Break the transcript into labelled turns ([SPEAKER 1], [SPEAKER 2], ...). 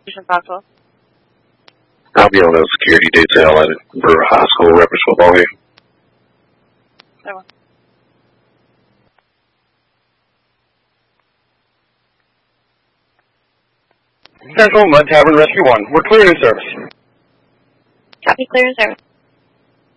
[SPEAKER 1] Possible.
[SPEAKER 2] I'll be on a security detail at Brewer High School Rappers football game.
[SPEAKER 1] Oh.
[SPEAKER 3] Central Mud Tavern Rescue 1. We're clearing service.
[SPEAKER 1] Copy, clear in service.